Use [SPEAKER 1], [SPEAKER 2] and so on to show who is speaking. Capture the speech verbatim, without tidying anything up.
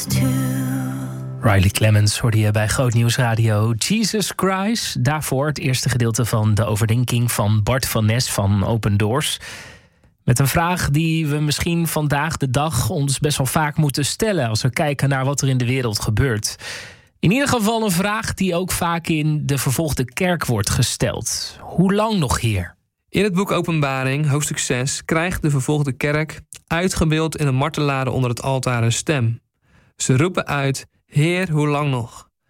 [SPEAKER 1] Riley Clemens hoorde je bij Groot Nieuws Radio. Jesus Christ, daarvoor het eerste gedeelte van de overdenking van Bart van Nes van Open Doors. Met een vraag die we misschien vandaag de dag ons best wel vaak moeten stellen als we kijken naar wat er in de wereld gebeurt. In ieder geval een vraag die ook vaak in de vervolgde kerk wordt gesteld. Hoe lang nog, Heer?
[SPEAKER 2] In het boek Openbaring, hoofdstuk zes, krijgt de vervolgde kerk, uitgebeeld in een martelaren onder het altaar, een stem. Ze roepen uit: Heer, hoe lang nog?